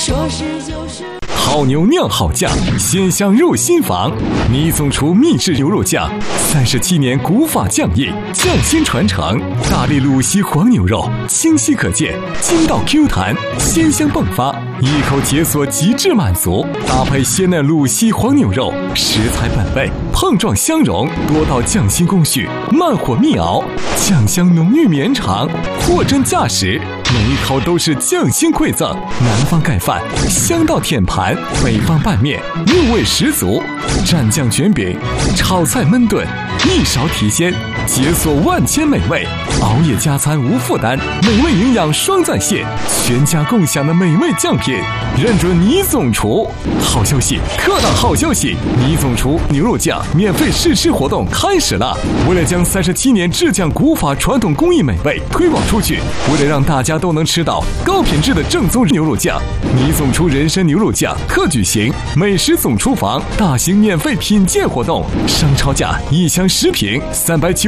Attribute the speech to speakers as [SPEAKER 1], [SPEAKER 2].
[SPEAKER 1] 说是就是。
[SPEAKER 2] 好牛酿好酱，鲜香入心房。倪总厨秘制牛肉酱，37年古法酱艺，匠心传承。大力鲁西黄牛肉，清晰可见，筋道 Q 弹，鲜香迸发，一口解锁极致满足。搭配鲜嫩鲁西黄牛肉，食材本味，碰撞相融，多道匠心工序，慢火密熬，酱香浓郁绵长，货真价实。每一口都是匠心馈赠，南方盖饭，香到舔盘；北方拌面，入味十足。蘸酱卷饼，炒菜焖炖，一勺提鲜，解锁万千美味。熬夜加餐无负担，美味营养双在线，全家共享的美味酱品，认准倪总厨。好消息，特大好消息！倪总厨牛肉酱免费试吃活动开始了。为了将37年制酱古法传统工艺美味推广出去，为了让大家都能吃到高品质的正宗牛肉酱，倪总厨人参牛肉酱特举行美食总厨房大型免费品鉴活动，商超价1箱10瓶390。